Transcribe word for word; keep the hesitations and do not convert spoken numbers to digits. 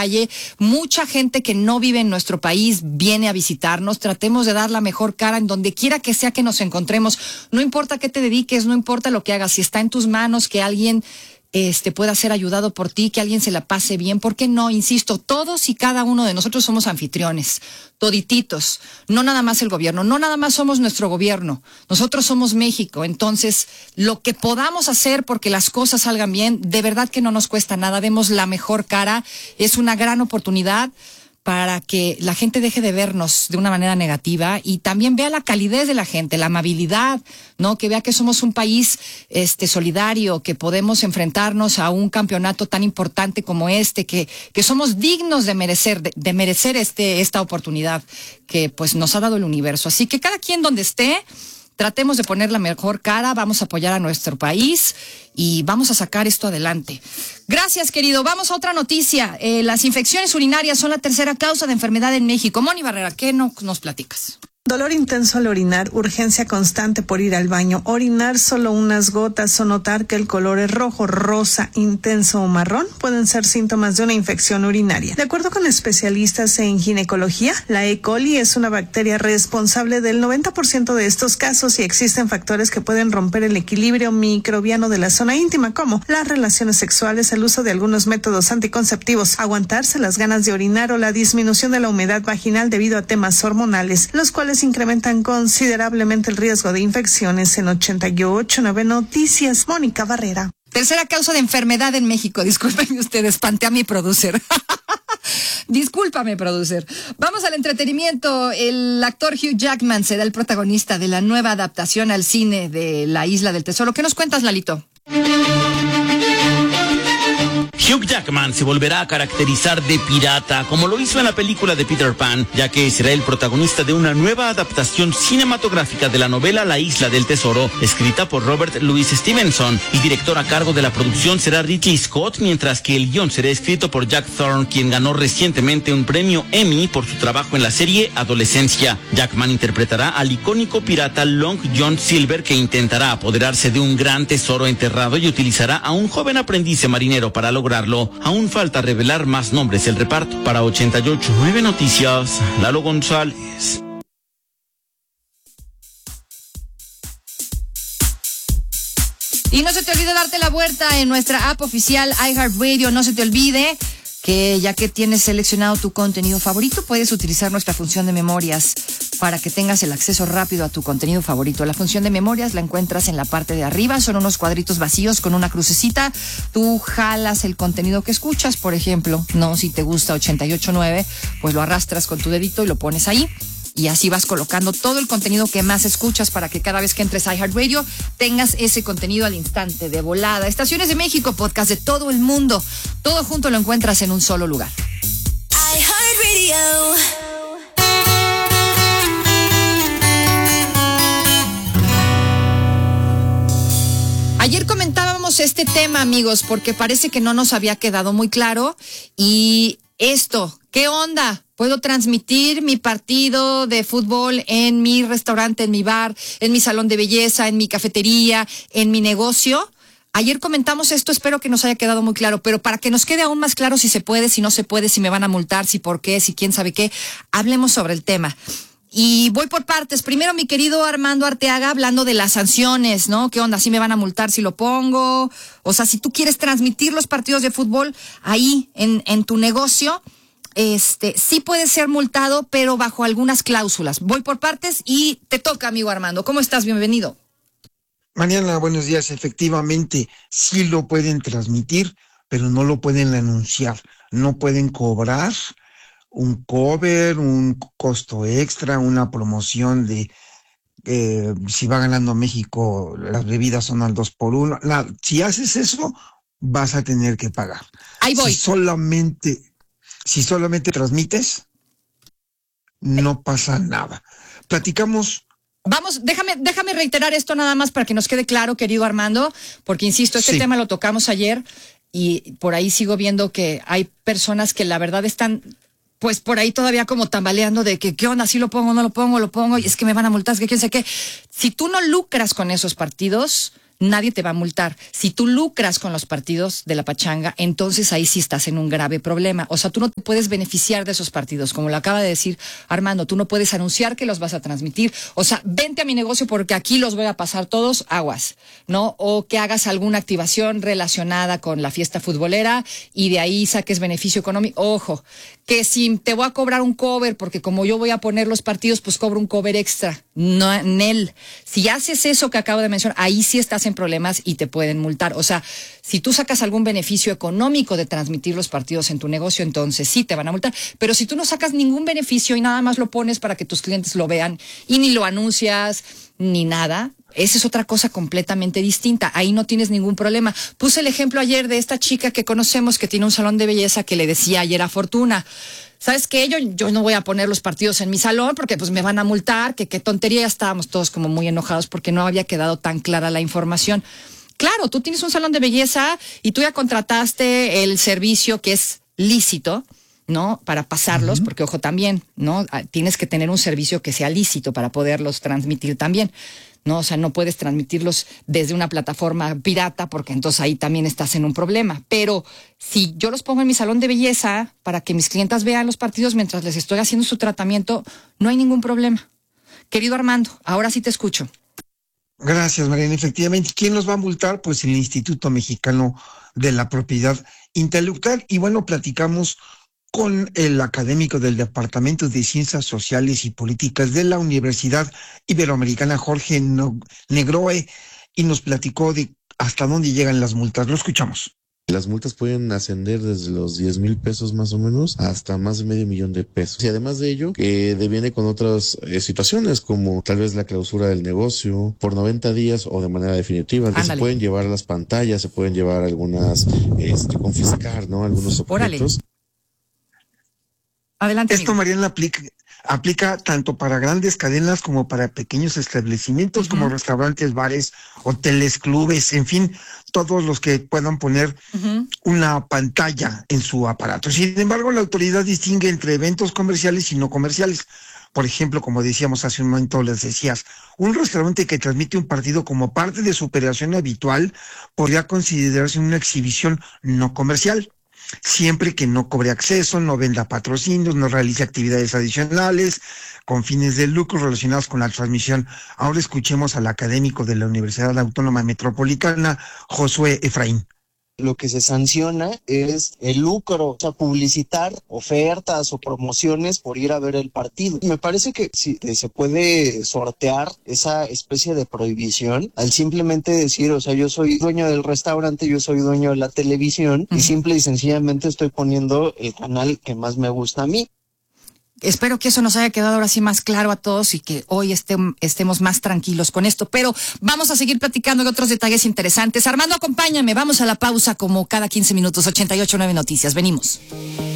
calle. Mucha gente que no vive en nuestro país viene a visitarnos. Tratemos de dar la mejor cara en donde quiera que sea que nos encontremos. No importa qué te dediques, no importa lo que hagas. Si está en tus manos que alguien este pueda ser ayudado por ti, que alguien se la pase bien, ¿por qué no? Insisto, todos y cada uno de nosotros somos anfitriones, todititos, no nada más el gobierno, no nada más somos nuestro gobierno, nosotros somos México. Entonces, lo que podamos hacer porque las cosas salgan bien, de verdad que no nos cuesta nada, demos la mejor cara, es una gran oportunidad para que la gente deje de vernos de una manera negativa y también vea la calidez de la gente, la amabilidad, ¿no? Que vea que somos un país este solidario, que podemos enfrentarnos a un campeonato tan importante como este, que que somos dignos de merecer de, de merecer este esta oportunidad que pues nos ha dado el universo. Así que cada quien donde esté, tratemos de poner la mejor cara, vamos a apoyar a nuestro país y vamos a sacar esto adelante. Gracias, querido. Vamos a otra noticia. Eh, las infecciones urinarias son la tercera causa de enfermedad en México. Moni Barrera, ¿qué no, nos platicas? Dolor intenso al orinar, urgencia constante por ir al baño, orinar solo unas gotas o notar que el color es rojo, rosa, intenso o marrón pueden ser síntomas de una infección urinaria. De acuerdo con especialistas en ginecología, la E. coli es una bacteria responsable del noventa por ciento de estos casos y existen factores que pueden romper el equilibrio microbiano de la zona íntima, como las relaciones sexuales, el uso de algunos métodos anticonceptivos, aguantarse las ganas de orinar o la disminución de la humedad vaginal debido a temas hormonales, los cuales incrementan considerablemente el riesgo de infecciones. En ochenta y ocho punto nueve Noticias, Mónica Barrera. Tercera causa de enfermedad en México. Discúlpenme ustedes, espanté a mi producer. Discúlpame, producer. Vamos al entretenimiento. El actor Hugh Jackman será el protagonista de la nueva adaptación al cine de La Isla del Tesoro. ¿Qué nos cuentas, Lalito? Hugh Jackman se volverá a caracterizar de pirata, como lo hizo en la película de Peter Pan, ya que será el protagonista de una nueva adaptación cinematográfica de la novela La Isla del Tesoro, escrita por Robert Louis Stevenson. El director a cargo de la producción será Ridley Scott, mientras que el guión será escrito por Jack Thorne, quien ganó recientemente un premio Emmy por su trabajo en la serie Adolescencia. Jackman interpretará al icónico pirata Long John Silver, que intentará apoderarse de un gran tesoro enterrado y utilizará a un joven aprendiz marinero para lograrlo. Aún falta revelar más nombres del reparto. Para ochenta y ocho punto nueve Noticias, Lalo González. Y no se te olvide darte la vuelta en nuestra app oficial iHeartRadio. No se te olvide que ya que tienes seleccionado tu contenido favorito, puedes utilizar nuestra función de memorias para que tengas el acceso rápido a tu contenido favorito. La función de memorias la encuentras en la parte de arriba, son unos cuadritos vacíos con una crucecita. Tú jalas el contenido que escuchas, por ejemplo, no, si te gusta ochenta y ocho punto nueve, pues lo arrastras con tu dedito y lo pones ahí. Y así vas colocando todo el contenido que más escuchas para que cada vez que entres a iHeartRadio tengas ese contenido al instante, de volada. Estaciones de México, podcast de todo el mundo. Todo junto lo encuentras en un solo lugar. iHeartRadio. Ayer comentábamos este tema, amigos, porque parece que no nos había quedado muy claro. Y esto, ¿qué onda? ¿Puedo transmitir mi partido de fútbol en mi restaurante, en mi bar, en mi salón de belleza, en mi cafetería, en mi negocio? Ayer comentamos esto, espero que nos haya quedado muy claro, pero para que nos quede aún más claro si se puede, si no se puede, si me van a multar, si por qué, si quién sabe qué, hablemos sobre el tema. Y voy por partes. Primero, mi querido Armando Arteaga, hablando de las sanciones, ¿no? ¿Qué onda? ¿Sí me van a multar si lo pongo? O sea, si tú quieres transmitir los partidos de fútbol ahí en, en tu negocio, este, sí puede ser multado, pero bajo algunas cláusulas. Voy por partes y te toca, amigo Armando. ¿Cómo estás? Bienvenido. Mariana, buenos días. Efectivamente, sí lo pueden transmitir, pero no lo pueden anunciar. No pueden cobrar un cover, un costo extra, una promoción de eh, si va ganando México, las bebidas son al dos por uno. La, si haces eso, vas a tener que pagar. Ahí voy. Si solamente, si solamente transmites, no pasa nada. Platicamos. Vamos, déjame, déjame reiterar esto nada más para que nos quede claro, querido Armando, porque insisto, este sí. tema lo tocamos ayer y por ahí sigo viendo que hay personas que la verdad están pues por ahí todavía como tambaleando de que qué onda, si lo pongo, no lo pongo, lo pongo, y es que me van a multar, es que quién sé qué. Si tú no lucras con esos partidos, nadie te va a multar. Si tú lucras con los partidos de la pachanga, entonces ahí sí estás en un grave problema. O sea, tú no te puedes beneficiar de esos partidos. Como lo acaba de decir Armando, tú no puedes anunciar que los vas a transmitir. O sea, vente a mi negocio porque aquí los voy a pasar todos, aguas, ¿no? O que hagas alguna activación relacionada con la fiesta futbolera y de ahí saques beneficio económico. Ojo, que si te voy a cobrar un cover, porque como yo voy a poner los partidos, pues cobro un cover extra. No, Nel. Si haces eso que acabo de mencionar, ahí sí estás en problemas y te pueden multar. O sea, si tú sacas algún beneficio económico de transmitir los partidos en tu negocio, entonces sí te van a multar. Pero si tú no sacas ningún beneficio y nada más lo pones para que tus clientes lo vean y ni lo anuncias ni nada, esa es otra cosa completamente distinta. Ahí no tienes ningún problema. Puse el ejemplo ayer de esta chica que conocemos que tiene un salón de belleza que le decía ayer a Fortuna, ¿sabes qué? Yo, yo no voy a poner los partidos en mi salón porque pues me van a multar, que qué tontería. Ya estábamos todos como muy enojados porque no había quedado tan clara la información. Claro, tú tienes un salón de belleza y tú ya contrataste el servicio que es lícito, ¿no? Para pasarlos, uh-huh. porque ojo también, ¿no? Tienes que tener un servicio que sea lícito para poderlos transmitir también, ¿no? O sea, no puedes transmitirlos desde una plataforma pirata porque entonces ahí también estás en un problema. Pero si yo los pongo en mi salón de belleza para que mis clientas vean los partidos mientras les estoy haciendo su tratamiento, no hay ningún problema. Querido Armando, ahora sí te escucho. Gracias, Mariana. Efectivamente, ¿quién los va a multar? Pues el Instituto Mexicano de la Propiedad Intelectual. Y bueno, platicamos con el académico del Departamento de Ciencias Sociales y Políticas de la Universidad Iberoamericana, Jorge Negroe, y nos platicó de hasta dónde llegan las multas. Lo escuchamos. Las multas pueden ascender desde los diez mil pesos más o menos hasta más de medio millón de pesos. Y además de ello, eh, deviene con otras eh, situaciones como tal vez la clausura del negocio por noventa días o de manera definitiva. Que se pueden llevar las pantallas, se pueden llevar algunas, este, confiscar, ¿no? Algunos objetos. Órale. Adelante. Esto, amigo. Mariana, aplica, aplica tanto para grandes cadenas como para pequeños establecimientos, uh-huh. como restaurantes, bares, hoteles, clubes, en fin, todos los que puedan poner uh-huh. una pantalla en su aparato. Sin embargo, la autoridad distingue entre eventos comerciales y no comerciales. Por ejemplo, como decíamos hace un momento, les decías, un restaurante que transmite un partido como parte de su operación habitual podría considerarse una exhibición no comercial, siempre que no cobre acceso, no venda patrocinios, no realice actividades adicionales con fines de lucro relacionados con la transmisión. Ahora escuchemos al académico de la Universidad Autónoma Metropolitana, Josué Efraín. Lo que se sanciona es el lucro, o sea, publicitar ofertas o promociones por ir a ver el partido. Me parece que sí, se puede sortear esa especie de prohibición al simplemente decir, o sea, yo soy dueño del restaurante, yo soy dueño de la televisión uh-huh. y simple y sencillamente estoy poniendo el canal que más me gusta a mí. Espero que eso nos haya quedado ahora sí más claro a todos y que hoy este, estemos más tranquilos con esto. Pero vamos a seguir platicando de otros detalles interesantes. Armando, acompáñame. Vamos a la pausa como cada quince minutos. ochenta y ocho punto nueve Noticias. Venimos.